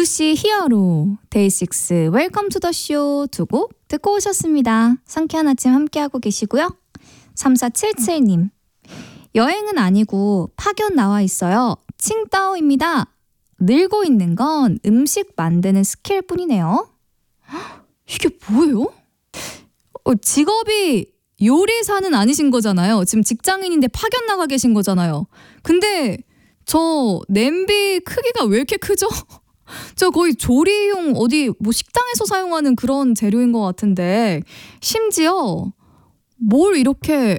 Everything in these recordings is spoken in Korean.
루시 히어로 데이식스 웰컴 투 더 쇼 두 곡 듣고 오셨습니다. 상쾌한 아침 함께하고 계시고요. 3477님 여행은 아니고 파견 나와 있어요. 칭따오입니다. 늘고 있는 건 음식 만드는 스킬뿐이네요. 이게 뭐예요? 직업이 요리사는 아니신 거잖아요. 지금 직장인인데 파견 나가 계신 거잖아요. 근데 저 냄비 크기가 왜 이렇게 크죠? 저 거의 조리용 어디 뭐 식당에서 사용하는 그런 재료인 것 같은데 심지어 뭘 이렇게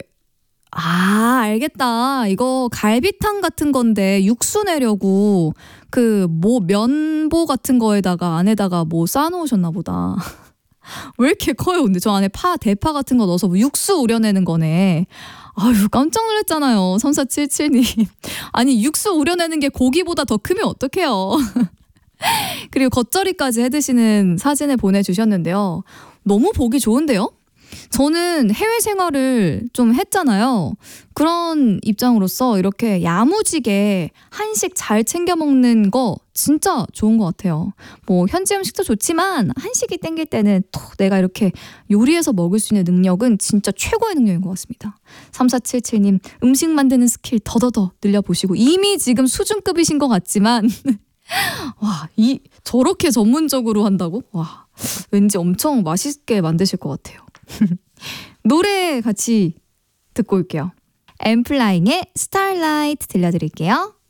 알겠다. 이거 갈비탕 같은 건데 육수 내려고 그 뭐 면보 같은 거에다가 안에다가 뭐 쌓아놓으셨나 보다. 왜 이렇게 커요? 근데 저 안에 대파 같은 거 넣어서 뭐 육수 우려내는 거네. 아유 깜짝 놀랐잖아요. 3477님. 아니 육수 우려내는 게 고기보다 더 크면 어떡해요. 그리고 겉절이까지 해드시는 사진을 보내주셨는데요. 너무 보기 좋은데요? 저는 해외 생활을 좀 했잖아요. 그런 입장으로서 이렇게 야무지게 한식 잘 챙겨 먹는 거 진짜 좋은 것 같아요. 뭐 현지 음식도 좋지만 한식이 땡길 때는 또 내가 이렇게 요리해서 먹을 수 있는 능력은 진짜 최고의 능력인 것 같습니다. 3477님 음식 만드는 스킬 더더더 늘려보시고 이미 지금 수준급이신 것 같지만 와, 저렇게 전문적으로 한다고? 와, 왠지 엄청 맛있게 만드실 것 같아요. 노래 같이 듣고 올게요. 엠플라잉의 스타라이트 들려드릴게요.